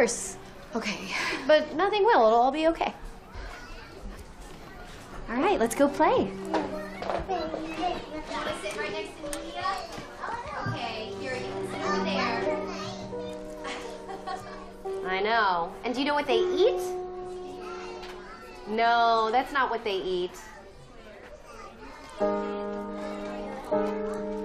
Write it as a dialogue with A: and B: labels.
A: course.
B: Okay.
A: But nothing will. It'll all be okay. All right, let's go play.
C: You want to sit right next to Mia? Okay, here, you can sit over there.
A: I know. And do you know what they eat? No, that's not what they eat.